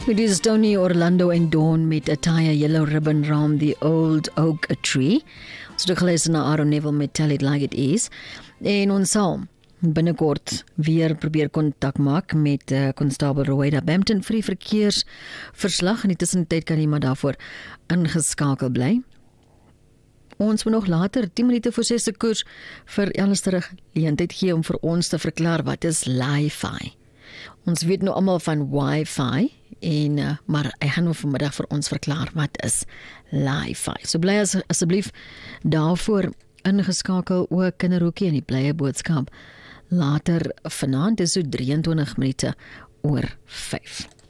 It is Tony Orlando en Dawn met a tie a yellow ribbon round the old oak tree. Ons het gelees na Aaron Neville met Tell It Like It Is. En ons sal binnekort weer probeer kontak maak met Constable Rowena Bampton vir die verkeersverslag. In die tussentyd kan jy maar daarvoor ingeskakel bly. Ons moet nog later 10 minute voor 6 koers vir Alistair geleentheid gee om vir ons te verklaar wat is Li-Fi. Ons weet nou almal van Wi-Fi maar hy gaan nou vanmiddag vir ons verklaar wat is Li-Fi. So bly asseblief daarvoor ingeskakel ook kinderhoekie en die blye boodskap later vanaand is so 23 minute oor 5.